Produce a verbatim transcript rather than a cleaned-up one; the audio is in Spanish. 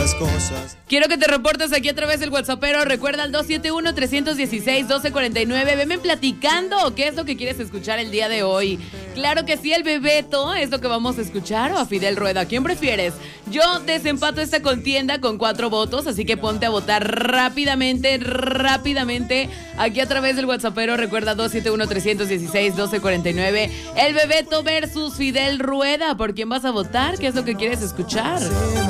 las cosas. Quiero que te reportes aquí a través del WhatsAppero. Recuerda al dos siete uno, tres uno seis, uno dos cuatro nueve. Veme platicando qué es lo que quieres escuchar el día de hoy. Claro que sí, el Bebeto es lo que vamos a escuchar, o a Fidel Rueda. ¿Quién prefieres? Yo desempato esta contienda con cuatro votos, así que ponte a votar rápidamente, rápidamente aquí a través del WhatsAppero. Recuerda dos siete uno, tres uno seis, uno dos cuatro nueve. El Bebeto versus Fidel Rueda. ¿Por quién vas a votar? ¿Qué es lo que quieres escuchar?